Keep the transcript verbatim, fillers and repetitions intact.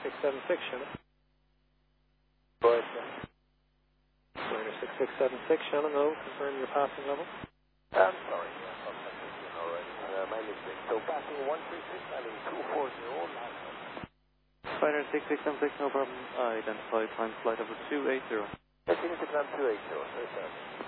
six seven six, Shannon. Go ahead, sir. Spider six six seven six, Shannon, no, confirm your passing level. I'm sorry, yeah, I'll check this in already. Uh, my mistake. So passing one three six, landing two four zero, nine. Spider six six seven six, no problem. Uh, identify time flight over two eight zero. Yes, you can take two eight zero, sir.